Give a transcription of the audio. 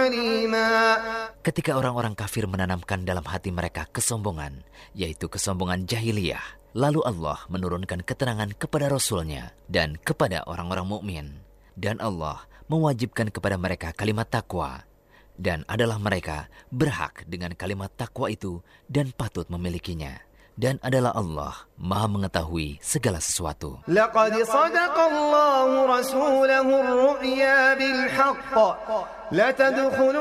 Ketika orang-orang kafir menanamkan dalam hati mereka kesombongan, yaitu kesombongan jahiliyah, lalu Allah menurunkan keterangan kepada Rasul-Nya dan kepada orang-orang mukmin. Dan Allah mewajibkan kepada mereka kalimat takwa. Dan adalah mereka berhak dengan kalimat takwa itu dan patut memilikinya. Dan adalah Allah Maha mengetahui segala sesuatu. Laqad sadaqallahu rasulahu ar-ru'ya bil haqq la tadkhulun